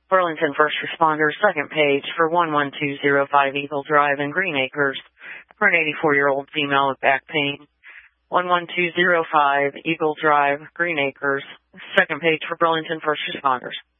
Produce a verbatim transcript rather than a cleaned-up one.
Burlington First Responders, second page for one one two zero five Eagle Drive in Green Acres for an eighty-four-year-old female with back pain. one one two zero five Eagle Drive, Green Acres, second page for Burlington First Responders.